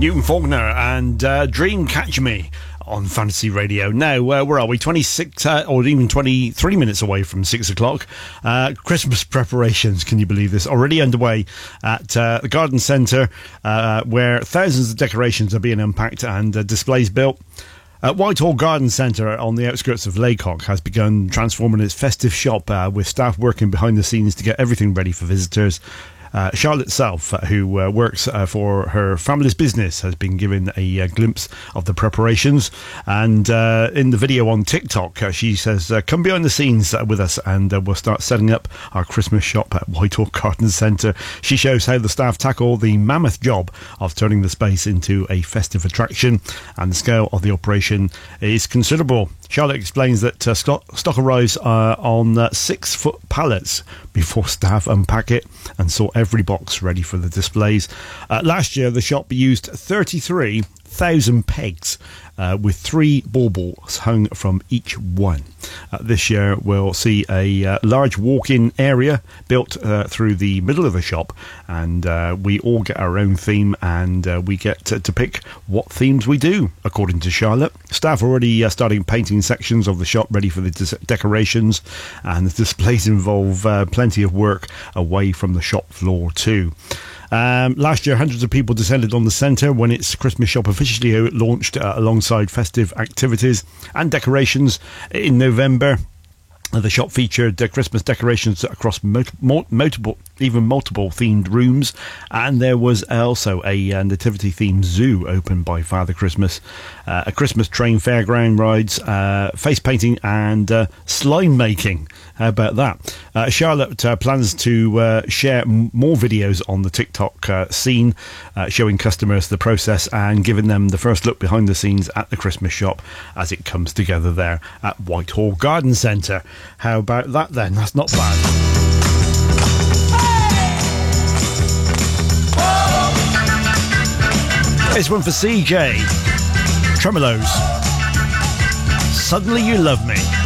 Newton Faulkner and Dream Catch Me on Fantasy Radio. Now, where are we? 26 or even 23 minutes away from 6 o'clock. Christmas preparations, can you believe this? Already underway at the Garden Centre, where thousands of decorations are being unpacked and displays built. Whitehall Garden Centre on the outskirts of Laycock has begun transforming its festive shop with staff working behind the scenes to get everything ready for visitors. Charlotte Self, who works for her family's business, has been given a glimpse of the preparations. And in the video on TikTok, she says, come behind the scenes with us and we'll start setting up our Christmas shop at Whitehall Garden Centre. She shows how the staff tackle the mammoth job of turning the space into a festive attraction, and the scale of the operation is considerable. Charlotte explains that stock arrives on 6-foot pallets before staff unpack it and sort every box ready for the displays. Last year, the shop used 33,000 pegs with 3 baubles hung from each one. This year, we'll see a large walk-in area built through the middle of the shop, and we all get our own theme, and we get to pick what themes we do, according to Charlotte. Staff are already starting painting sections of the shop ready for the decorations, and the displays involve plenty of work away from the shop floor too. Last year, hundreds of people descended on the centre when its Christmas shop officially launched alongside festive activities and decorations in November. The shop featured Christmas decorations across multiple themed rooms, and there was also a nativity themed zoo opened by Father Christmas, a Christmas train fairground rides, face painting and slime making. How about that? Charlotte plans to share more videos on the TikTok scene, showing customers the process and giving them the first look behind the scenes at the Christmas shop as it comes together there at Whitehall Garden Centre. How about that then? That's not bad. This one for CJ. Tremolos. Suddenly You Love Me.